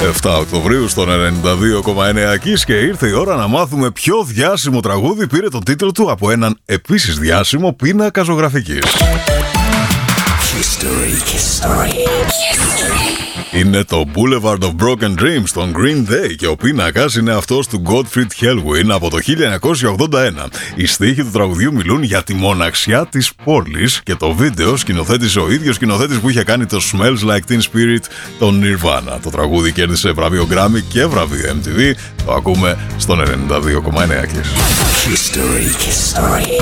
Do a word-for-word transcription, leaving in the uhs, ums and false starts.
εφτά Οκτωβρίου στον ενενήντα δύο κόμμα εννέα Kiss και ήρθε η ώρα να μάθουμε ποιο διάσημο τραγούδι πήρε τον τίτλο του από έναν επίσης διάσημο πίνακα ζωγραφικής. History, history, history. Είναι το Boulevard of Broken Dreams των Green Day και ο πίνακας είναι αυτός του Gottfried Hellwin από το χίλια εννιακόσια ογδόντα ένα. Οι στίχοι του τραγουδιού μιλούν για τη μοναξιά της πόλης και το βίντεο σκηνοθέτησε ο ίδιος σκηνοθέτης που είχε κάνει το Smells Like Teen Spirit των Nirvana. Το τραγούδι κέρδισε βραβείο Grammy και βραβείο εμ τι βι. Το ακούμε στον ενενήντα δύο κόμμα εννέα Kiss. History, history.